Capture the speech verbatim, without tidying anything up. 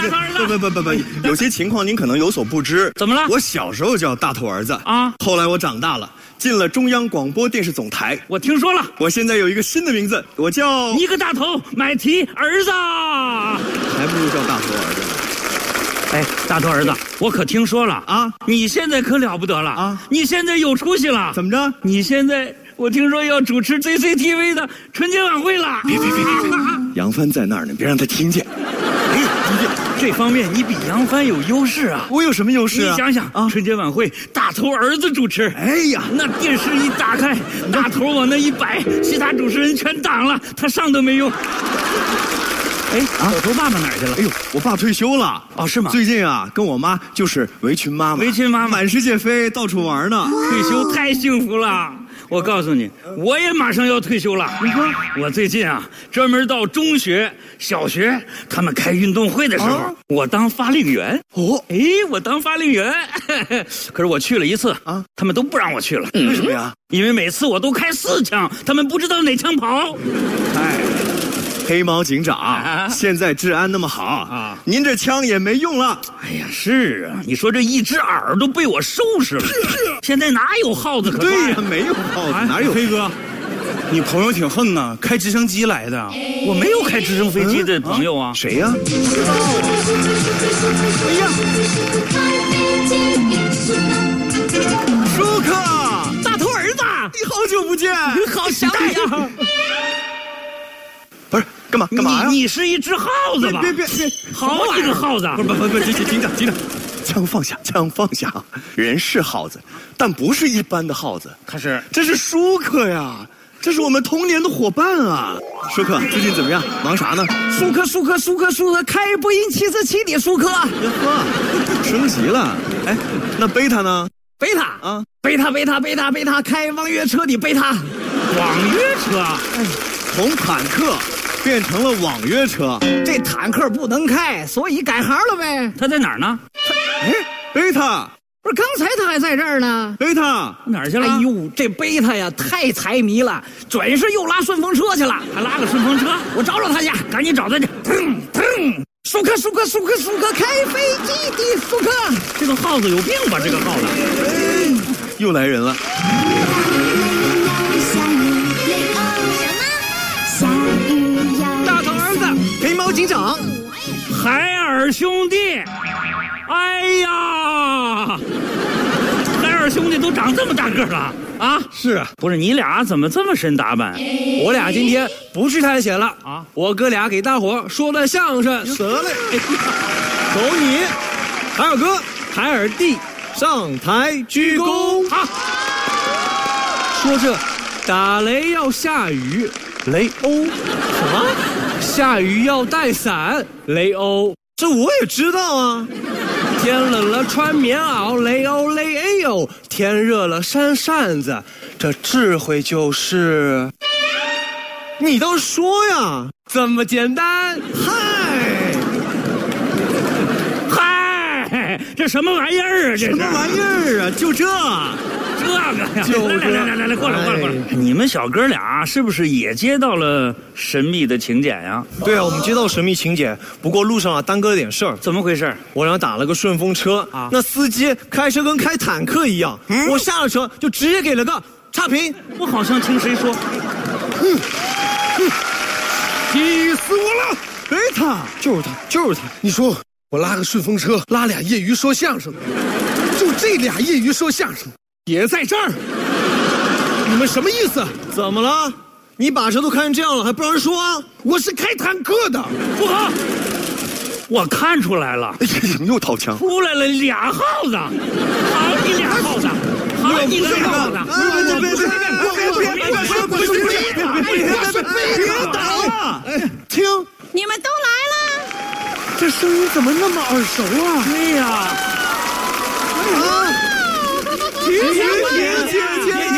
不不不不不，有些情况您可能有所不知。 怎么了？ 我小时候叫大头儿子啊，后来我长大了，进了中央广播电视总台。 我听说了， 我现在有一个新的名字，我叫一个大头买提儿子， 还不如叫大头儿子。 哎，大头儿子，我可听说了啊，你现在可了不得了啊！你现在有出息了， 怎么着？ 你现在我听说要主持 C C T V 的春节晚会了。 别别别别！杨帆在那儿呢，别让他听见。 哎，听见这方面你比杨帆有优势啊！ 我有什么优势啊？ 你想想啊，春节晚会大头儿子主持，哎呀，那电视一打开，大头往那一摆，其他主持人全挡了，他上都没用。哎，啊，头爸爸哪儿去了？ 哎呦，我爸退休了。 哦，是吗？ 最近啊，跟我妈就是围裙妈妈， 围裙妈妈满世界飞，到处玩呢。 退休太幸福了。我告诉你，我也马上要退休了。你说，我最近啊，专门到中学、小学他们开运动会的时候，啊、我当发令员。哦，哎，我当发令员。可是我去了一次啊，他们都不让我去了。 嗯、为什么呀？ 因为每次我都开四枪，他们不知道哪枪跑。 哎。黑猫警长，啊、现在治安那么好啊，您这枪也没用了。 哎呀，是啊，你说这一只耳朵被我收拾了，现在哪有耗子可抓？ 对呀，没有耗子，哎、哪有？ 黑哥，你朋友挺横呐，开直升机来的。 我没有开直升飞机的朋友啊。 谁呀？ 哎呀， 舒克， 大头儿子， 你好久不见， 好想你呀。 不是干嘛干嘛呀？ 你你是一只耗子吧？ 别别别！ 好几个耗子！ 不不不不，警警警长警长，枪放下，枪放下！人是耗子，但不是一般的耗子。 可是这是舒克呀，这是我们童年的伙伴啊！舒克最近怎么样？忙啥呢？ 舒克舒克舒克舒克，开波音七四七的舒克。 呵，升级了。哎，那贝塔呢？ 贝塔啊，贝塔贝塔贝塔贝塔，开网约车的贝塔。 网约车？ 哎，从坦克变成了网约车， 这坦克不能开，所以改行了呗。 他在哪儿呢？ 哎，贝塔， 不是刚才他还在这儿呢。 贝塔哪儿去了？ 哎呦，这贝塔呀太财迷了，准是又拉顺风车去了。 还拉个顺风车？ 我找找他去， 赶紧找他去。 腾腾，舒克舒克舒克舒克，开飞机的舒克。 这个耗子有病吧？这个耗子， 哎、又来人了。 黑猫警长， 海尔兄弟，哎呀，海尔兄弟都长这么大个了啊！ 是啊， 不是你俩怎么这么深打扮？ 我俩今天不去探险了啊！我哥俩给大伙说了相声， 得嘞， 走你，海尔哥，海尔弟，上台鞠躬。好，说这打雷要下雨，雷欧什么？下雨要带伞，雷欧， 这我也知道啊。 天冷了穿棉袄，雷欧雷哎呦；天热了扇扇子，这智慧就是…… 你倒说呀， 这么简单。 嗨， 嗨，这什么玩意儿啊？这什么玩意儿啊？就这。 这个呀， 就来来来来来，过来过来过来！你们小哥俩是不是也接到了神秘的请柬呀？ 对啊，我们接到神秘请柬，不过路上啊耽搁了点事儿。 怎么回事？ 我俩打了个顺风车啊，那司机开车跟开坦克一样，嗯、我下了车就直接给了个差评。 我好像听谁说， 哼哼，气死我了！贝塔， 就是他，就是他。 你说我拉个顺风车，拉俩业余说相声，就这俩业余说相声。也在这儿，你们什么意思？ 怎么了？你把车都开成这样了，还不让人说啊？ 我是开坦克的， 不好！我看出来了， 哎呀，又掏枪， 出来了俩耗子，好你俩耗子，好你俩耗子！ 别别别别别别别别别打了！哎，听， 你们都来了， 这声音怎么那么耳熟啊？ 对呀， 啊！停停停停停！